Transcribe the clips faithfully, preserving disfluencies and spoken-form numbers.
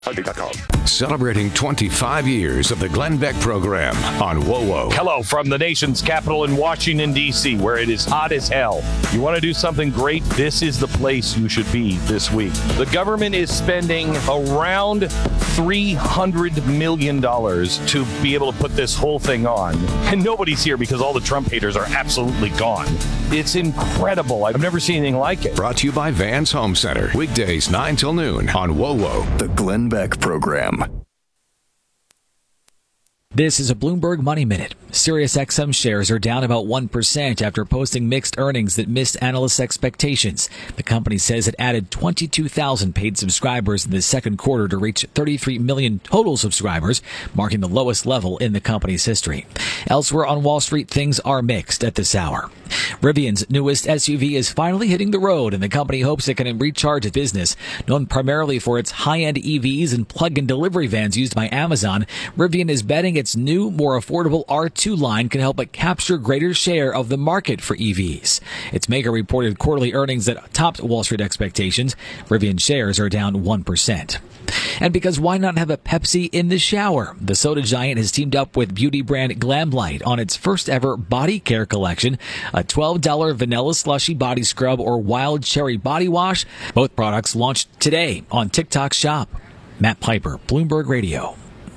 Celebrating twenty-five years of the Glenn Beck program on WOWO. Hello from the nation's capital in Washington, D C, where it is hot as hell. You want to do something great? This is the place you should be this week. The government is spending around three hundred million dollars to be able to put this whole thing on. And nobody's here because all the Trump haters are absolutely gone. It's incredible. I've never seen anything like it. Brought to you by Vans Home Center. Weekdays nine till noon on WOWO. The Glenn Beck program. This is a Bloomberg Money Minute. SiriusXM shares are down about one percent after posting mixed earnings that missed analysts' expectations. The company says it added twenty-two thousand paid subscribers in the second quarter to reach thirty-three million total subscribers, marking the lowest level in the company's history. Elsewhere on Wall Street, things are mixed at this hour. Rivian's newest S U V is finally hitting the road, and the company hopes it can recharge its business. Known primarily for its high-end E Vs and plug-in delivery vans used by Amazon, Rivian is betting its new, more affordable R two line can help it capture greater share of the market for E Vs. Its maker reported quarterly earnings that topped Wall Street expectations. Rivian shares are down one percent. And because why not have a Pepsi in the shower? The soda giant has teamed up with beauty brand Glamlite on its first ever body care collection, a twelve dollars vanilla slushy body scrub or wild cherry body wash. Both products launched today on TikTok Shop. Matt Piper, Bloomberg Radio.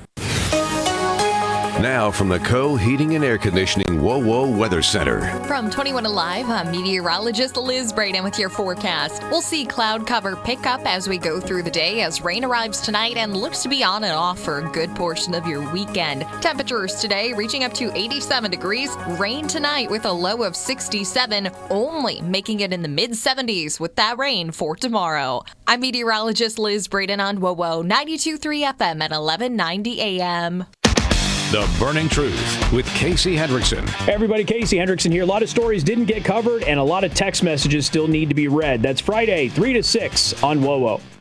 Now from the Co Heating and Air Conditioning WOWO Weather Center. From twenty-one Alive, I'm meteorologist Liz Braden with your forecast. We'll see cloud cover pick up as we go through the day as rain arrives tonight and looks to be on and off for a good portion of your weekend. Temperatures today reaching up to eighty-seven degrees. Rain tonight with a low of sixty-seven, only making it in the mid seventies with that rain for tomorrow. I'm meteorologist Liz Braden on WOWO ninety-two point three F M at eleven ninety A M. The Burning Truth with Casey Hendrickson. Hey everybody, Casey Hendrickson here. A lot of stories didn't get covered and a lot of text messages still need to be read. That's Friday, three to six on WOWO.